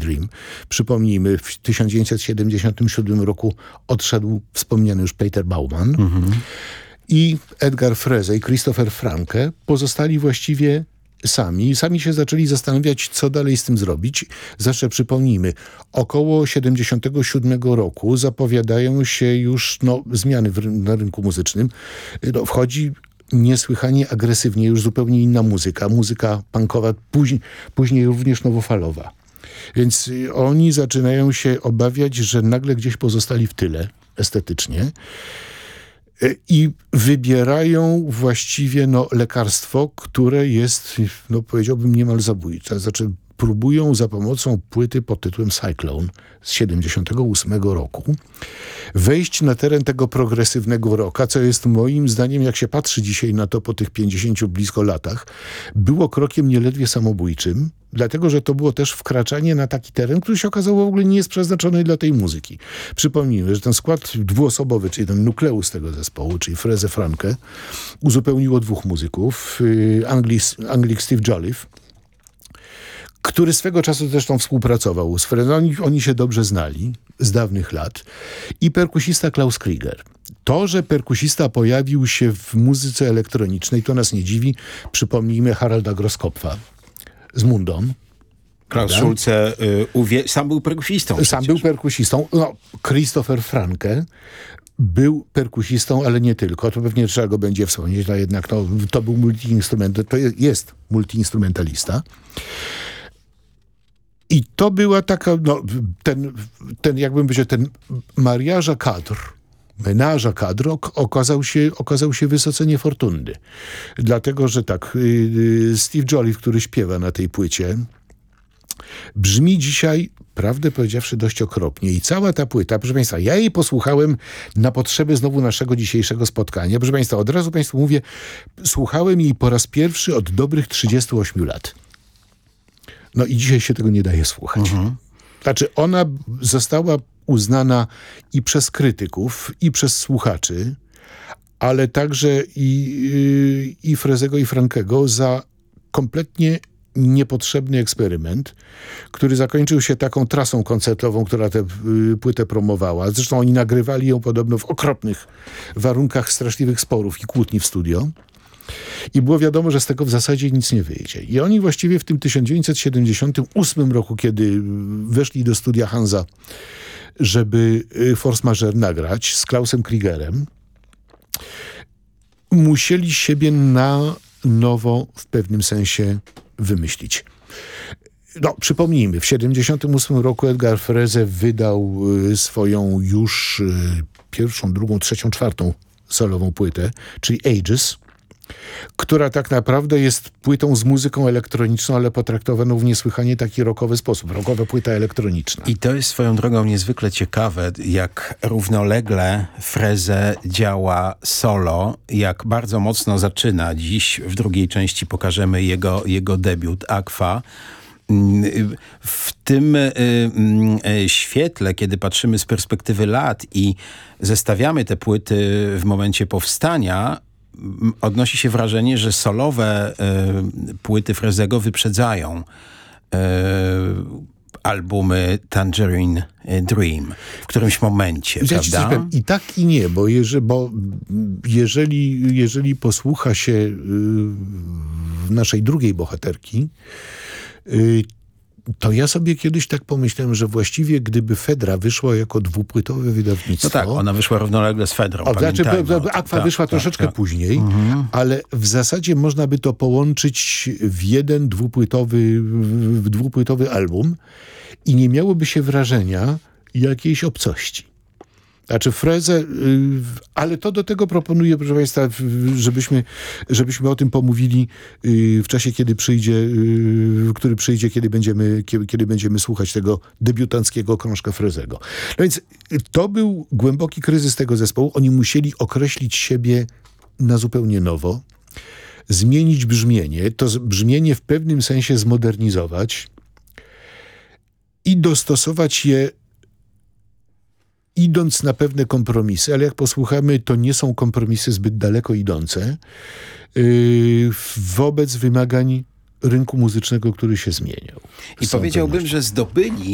Dream. Przypomnijmy, w 1977 roku odszedł wspomniany już Peter Baumann i Edgar Froese i Christopher Franke pozostali właściwie sami się zaczęli zastanawiać, co dalej z tym zrobić. Zawsze przypomnijmy, około 77 roku zapowiadają się już zmiany na rynku muzycznym. Wchodzi niesłychanie agresywnie już zupełnie inna muzyka punkowa, później również nowofalowa. Więc oni zaczynają się obawiać, że nagle gdzieś pozostali w tyle estetycznie i wybierają właściwie lekarstwo, które jest, powiedziałbym, niemal zabójcze. Znaczy próbują za pomocą płyty pod tytułem Cyclone z 78 roku wejść na teren tego progresywnego rocka, co jest moim zdaniem, jak się patrzy dzisiaj na to po tych 50 blisko latach, było krokiem nieledwie samobójczym, dlatego, że to było też wkraczanie na taki teren, który się okazało w ogóle nie jest przeznaczony dla tej muzyki. Przypomnijmy, że ten skład dwuosobowy, czyli ten nukleus tego zespołu, czyli Froese Franke, uzupełniło dwóch muzyków, Anglik Steve Jolliffe, który swego czasu zresztą współpracował z Froese. Oni się dobrze znali z dawnych lat. I perkusista Klaus Krieger. To, że perkusista pojawił się w muzyce elektronicznej, to nas nie dziwi. Przypomnijmy Haralda Grosskopfa z Mundą. Klaus Schulze sam był perkusistą. Był perkusistą. Christopher Franke był perkusistą, ale nie tylko. To pewnie trzeba go będzie wspomnieć, ale jednak to był jest multiinstrumentalista. I to była taka, ten jakbym powiedział, ten mariaża kadr, menaża kadr okazał się wysoce niefortunny. Dlatego, że tak, Steve Jolliffe, który śpiewa na tej płycie, brzmi dzisiaj, prawdę powiedziawszy, dość okropnie. I cała ta płyta, proszę Państwa, ja jej posłuchałem na potrzeby znowu naszego dzisiejszego spotkania. Proszę Państwa, od razu Państwu mówię, słuchałem jej po raz pierwszy od dobrych 38 lat. I dzisiaj się tego nie daje słuchać. Znaczy, ona została uznana i przez krytyków, i przez słuchaczy, ale także i Froesego, i Frankego za kompletnie niepotrzebny eksperyment, który zakończył się taką trasą koncertową, która tę płytę promowała. Zresztą oni nagrywali ją podobno w okropnych warunkach straszliwych sporów i kłótni w studio. I było wiadomo, że z tego w zasadzie nic nie wyjdzie. I oni właściwie w tym 1978 roku, kiedy weszli do studia Hansa, żeby Force Majeure nagrać z Klausem Kriegerem, musieli siebie na nowo w pewnym sensie wymyślić. Przypomnijmy, w 1978 roku Edgar Froese wydał swoją już pierwszą, drugą, trzecią, czwartą solową płytę, czyli Ages, która tak naprawdę jest płytą z muzyką elektroniczną, ale potraktowaną w niesłychanie taki rockowy sposób. Rockowa płyta elektroniczna. I to jest swoją drogą niezwykle ciekawe, jak równolegle Froese działa solo, jak bardzo mocno zaczyna. Dziś w drugiej części pokażemy jego debiut Aqua. W tym świetle, kiedy patrzymy z perspektywy lat i zestawiamy te płyty w momencie powstania, odnosi się wrażenie, że solowe płyty Froesego wyprzedzają albumy Tangerine Dream w którymś momencie, prawda? I tak, i nie, bo jeżeli posłucha się naszej drugiej bohaterki, to ja sobie kiedyś tak pomyślałem, że właściwie gdyby Fedra wyszła jako dwupłytowe wydawnictwo... No tak, ona wyszła równolegle z Fedrą, Aqua wyszła troszeczkę później, ale w zasadzie można by to połączyć w jeden dwupłytowy album i nie miałoby się wrażenia jakiejś obcości. Znaczy Froese, ale to do tego proponuję, proszę Państwa, żebyśmy o tym pomówili w czasie, który przyjdzie, kiedy będziemy słuchać tego debiutanckiego krążka Froesego. No więc to był głęboki kryzys tego zespołu. Oni musieli określić siebie na zupełnie nowo, zmienić brzmienie, to brzmienie w pewnym sensie zmodernizować i dostosować je, idąc na pewne kompromisy, ale jak posłuchamy, to nie są kompromisy zbyt daleko idące wobec wymagań rynku muzycznego, który się zmieniał. I powiedziałbym, że zdobyli